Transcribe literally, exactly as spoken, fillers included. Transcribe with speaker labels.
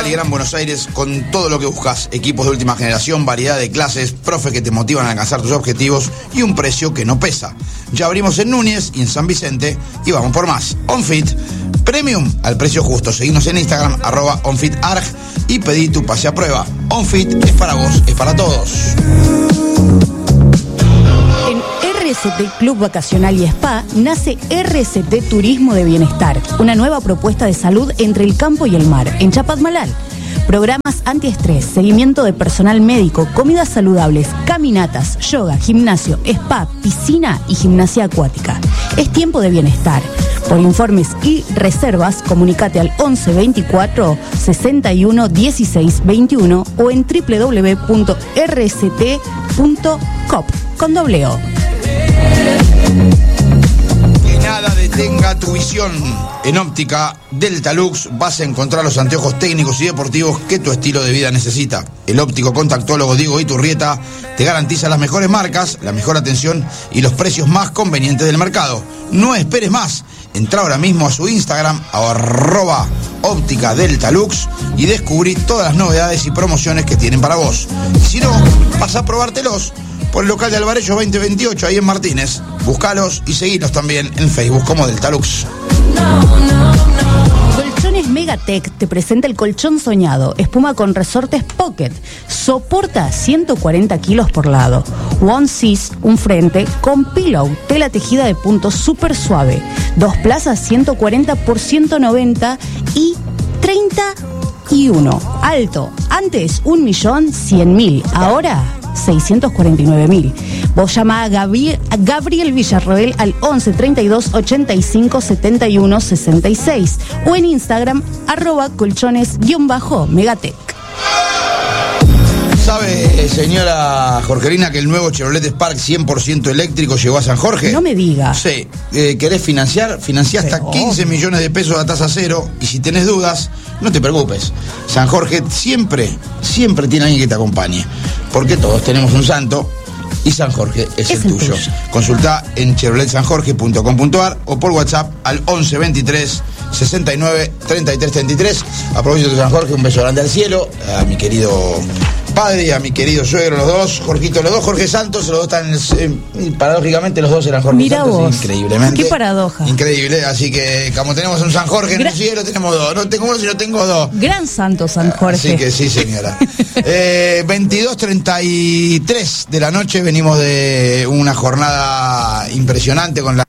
Speaker 1: Capital y Gran Buenos Aires con todo lo que buscas. Equipos de última generación, variedad de clases, profes que te motivan a alcanzar tus objetivos y un precio que no pesa. Ya abrimos en Núñez y en San Vicente y vamos por más. OnFit, Premium al precio justo. Seguinos en Instagram, arroba OnFitArg y pedí tu pase a prueba. OnFit es para vos, es para todos.
Speaker 2: R S T Club Vacacional y Spa nace R S T Turismo de Bienestar, una nueva propuesta de salud entre el campo y el mar, en Chapadmalal. Programas antiestrés, seguimiento de personal médico, comidas saludables, caminatas, yoga, gimnasio, spa, piscina y gimnasia acuática. Es tiempo de bienestar. Por informes y reservas, comunicate al once veinticuatro sesenta y uno dieciséis veintiuno o en doble u doble u doble u punto r s t punto cop con doble O.
Speaker 1: Que nada detenga tu visión. En Óptica Deltalux vas a encontrar los anteojos técnicos y deportivos que tu estilo de vida necesita. El óptico contactólogo Diego Iturrieta te garantiza las mejores marcas, la mejor atención y los precios más convenientes del mercado. No esperes más. Entra ahora mismo a su Instagram, arroba Óptica Deltalux, y descubrí todas las novedades y promociones que tienen para vos. Y si no, vas a probártelos por el local de Alvarellos veinte veintiocho, ahí en Martínez. Búscalos y seguinos también en Facebook como Deltalux.
Speaker 2: Colchones Megatech te presenta el colchón soñado, espuma con resortes Pocket, soporta ciento cuarenta kilos por lado, One Seas, un frente, con pillow, tela tejida de punto súper suave, dos plazas ciento cuarenta por ciento noventa y treinta y uno, alto, antes un millón cien mil, ahora seiscientos cuarenta y nueve mil. Vos llama a Gabriel, a Gabriel Villarroel al once treinta y dos ochenta y cinco setenta y uno sesenta y seis o en Instagram arroba colchones guión bajo Megatech.
Speaker 1: ¿Sabe, señora Jorgelina, que el nuevo Chevrolet Spark cien por ciento eléctrico llegó a San Jorge?
Speaker 2: No me diga.
Speaker 1: Sí. Eh, ¿Querés financiar? Financiá hasta
Speaker 2: Pero...
Speaker 1: quince millones de pesos a tasa cero. Y si tenés dudas, no te preocupes. San Jorge siempre, siempre tiene alguien que te acompañe. Porque todos tenemos un santo y San Jorge es, es el, el tuyo. tuyo. Consultá en chevrolet san jorge punto com punto a r o por WhatsApp al once veintitrés sesenta y nueve treinta y tres treinta y tres. Aprovecho de San Jorge, un beso grande al cielo. A mi querido padre y a mi querido suegro, los dos, Jorgito, los dos Jorge Santos, los dos están, eh, paradójicamente los dos eran Jorge
Speaker 2: Mirá
Speaker 1: Santos,
Speaker 2: vos.
Speaker 1: Increíblemente.
Speaker 2: Qué paradoja.
Speaker 1: Increíble, así que como tenemos un San Jorge en
Speaker 2: Gra-
Speaker 1: el cielo, tenemos dos, no tengo uno sino tengo dos.
Speaker 2: Gran santo San Jorge.
Speaker 1: Así que sí, señora. eh, veintidós treinta y tres de la noche, venimos de una jornada impresionante con la